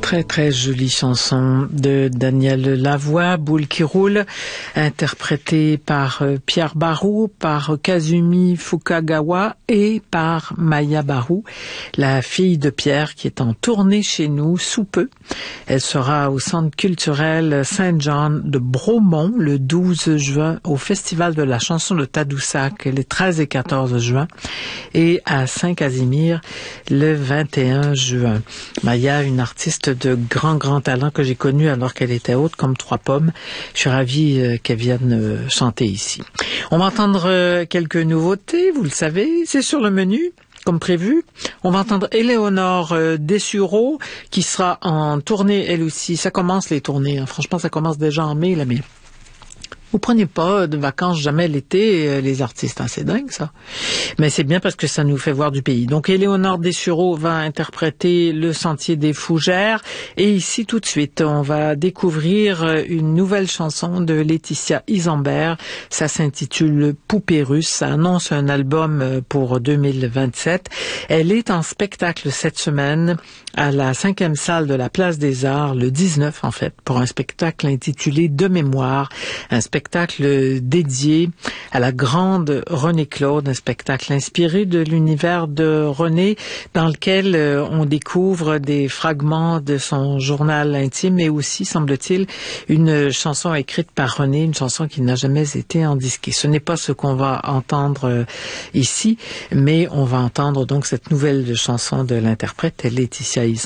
Très très jolie chanson de Daniel Lavoie, Boule qui roule, interprétée par Pierre Barou, par Kazumi Fukagawa et par Maya Barou, la fille de Pierre qui est en tournée chez nous sous peu. Elle sera au Centre culturel Saint-Jean de Bromont le 12 juin, au Festival de la chanson de Tadoussac les 13 et 14 juin et à Saint-Casimir le 21 juin. Maya, une artiste de grand talent que j'ai connu alors qu'elle était haute comme trois pommes. Je suis ravie qu'elle vienne chanter ici. On va entendre quelques nouveautés, vous le savez, c'est sur le menu. Comme prévu, on va entendre Éléonore Dessureau qui sera en tournée elle aussi. Ça commence les tournées, hein. Franchement ça commence déjà en mai là, mais vous prenez pas de vacances jamais l'été, les artistes, hein, c'est dingue ça. Mais c'est bien parce que ça nous fait voir du pays. Donc Éléonore Dessureau va interpréter Le Sentier des Fougères et ici tout de suite on va découvrir une nouvelle chanson de Laetitia Isambert. Ça s'intitule Poupée russe, ça annonce un album pour 2027. Elle est en spectacle cette semaine à la 5e salle de la Place des Arts, le 19 en fait, pour un spectacle intitulé De mémoire, un spectacle dédié à la grande Renée Claude, un spectacle inspiré de l'univers de Renée, dans lequel on découvre des fragments de son journal intime, mais aussi, semble-t-il, une chanson écrite par Renée, une chanson qui n'a jamais été endisquée. Ce n'est pas ce qu'on va entendre ici, mais on va entendre donc cette nouvelle chanson de l'interprète Laetitia Isambert.